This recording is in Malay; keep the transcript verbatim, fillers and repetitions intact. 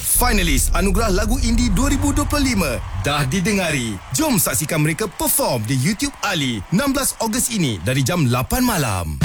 Finalis Anugerah Lagu Indie dua ribu dua puluh lima dah didengari. Jom saksikan mereka perform di YouTube Ali enam belas Ogos ini dari jam lapan malam.